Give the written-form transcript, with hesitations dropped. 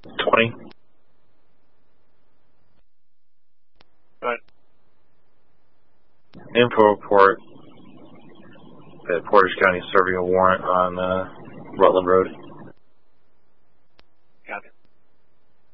20. Right. Info report that Portage County is serving a warrant on Rutland Road.